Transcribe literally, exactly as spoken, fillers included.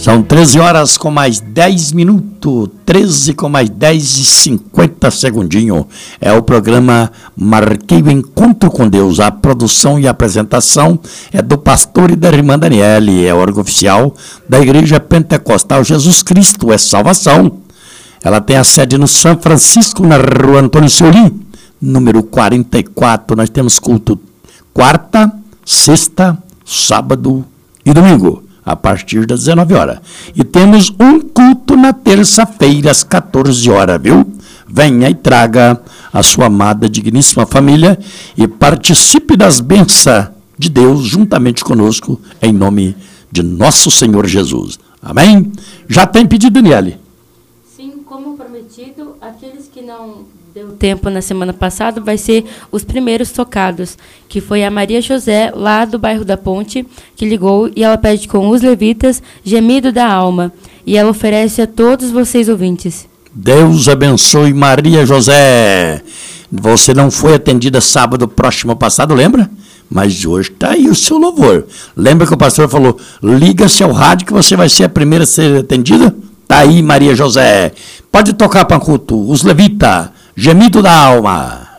São treze horas com mais dez minutos, treze com mais dez e cinquenta segundinho. É o programa Marquei o Encontro com Deus. A produção e a apresentação é do pastor e da irmã Daniele. É o órgão oficial da Igreja Pentecostal Jesus Cristo é Salvação. Ela tem a sede no São Francisco, na rua Antônio Seolim, número quarenta e quatro. Nós temos culto quarta, sexta, sábado e domingo, a partir das dezenove horas. E temos um culto na terça-feira, às quatorze horas, viu? Venha e traga a sua amada, digníssima família e participe das bênçãos de Deus juntamente conosco, em nome de nosso Senhor Jesus. Amém? Já tem pedido, Daniele? Sim, como prometido, aqueles que não deu tempo na semana passada, vai ser os primeiros tocados, que foi a Maria José, lá do bairro da Ponte, que ligou e ela pede com os levitas, Gemido da Alma, e ela oferece a todos vocês ouvintes. Deus abençoe Maria José. Você não foi atendida sábado próximo passado, lembra? Mas hoje está aí o seu louvor. Lembra que o pastor falou, liga-se ao rádio que você vai ser a primeira a ser atendida? Está aí Maria José. Pode tocar para culto, os levitas, Gemido da Alma.